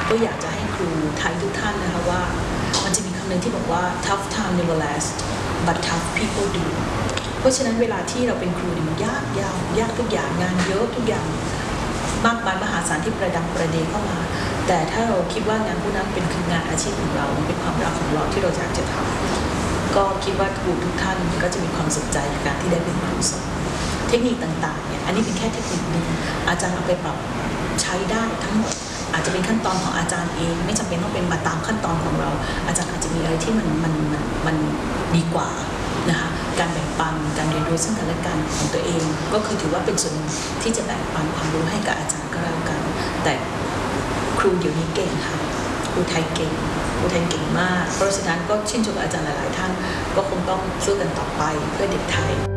ก็อยากจะให้ครูไทยทุกท่านนะคะว่ามันจะมีคำหนึ่งที่บอกว่า tough time never last but tough people do เพราะฉะนั้นเวลาที่เราเป็นครูเนี่ยมันยากทุกอย่างงานเยอะทุกอย่างมากมายมหาศาลที่ประดังประเดเข้ามาแต่ถ้าเราคิดว่างานผู้นั้นเป็นคืองานอาชีพของเราเป็นความรักของเราที่เราอยากจะทำก็คิดว่าครูทุกท่านก็จะมีความสนใจในการที่ได้เป็นครูสอนเทคนิคต่างๆเนี่ยอันนี้เป็นแค่เทคนิคนึงอาจารย์เอาไปปรับใช้ได้ทั้งหมดอาจจะเป็นขั้นตอนของอาจารย์เองไม่จำเป็นต้องเป็นมาตามขั้นตอนของเราอาจารย์อาจจะมีอะไรที่มันดีกว่านะคะการแบ่งปันการเรียนรู้ซึ่งกันและกันของตัวเองก็คือถือว่าเป็นส่วนหนึ่งที่จะแบ่งปันความรู้ให้กับอาจารย์ก็แล้วกันแต่ครูเดี๋ยวนี้เก่งค่ะครูไทยเก่งมากเพราะฉะนั้นก็ชื่นชมอาจารย์หลายๆท่านก็คงต้องสู้กันต่อไปเพื่อเด็กไทย